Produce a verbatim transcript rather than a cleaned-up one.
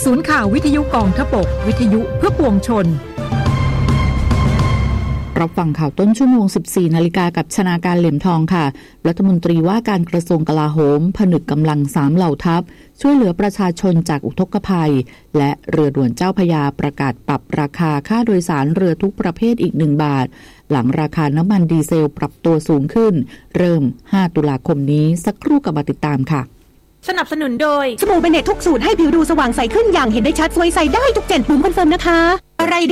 ศูนย์ข่าววิทยุกองทพบกวิทยุเพื่อปวงชนรับฟังข่าวต้นชั่วโมง สิบสี่นาฬิกากับชนาการเหลี่ยมทองค่ะรัฐมนตรีว่าการกระทรวงกลาโหมผนึกกำลังสามเหล่าทัพช่วยเหลือประชาชนจากอุทกภัยและเรือด่วนเจ้าพระยาประกาศปรับราคาค่าโดยสารเรือทุกประเภทอีกหนึ่งบาทหลังราคาน้ำมันดีเซลปรับตัวสูงขึ้นเริ่มห้าตุลาคมนี้สักครู่กับมาติดตามค่ะสนับสนุนโดยสบู่เบเนตทุกสูตรให้ผิวดูสว่างใสขึ้นอย่างเห็นได้ชัดสวยใสได้ทุกเจ็ดปุ่มคอนเฟิร์มนะคะอะไร